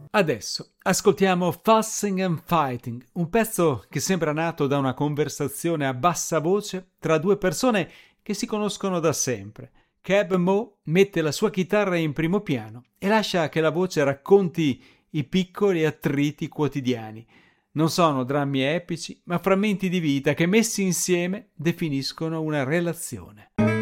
Adesso ascoltiamo Fussing and Fighting, un pezzo che sembra nato da una conversazione a bassa voce tra due persone che si conoscono da sempre. Keb Mo mette la sua chitarra in primo piano e lascia che la voce racconti i piccoli attriti quotidiani. Non sono drammi epici, ma frammenti di vita che messi insieme definiscono una relazione.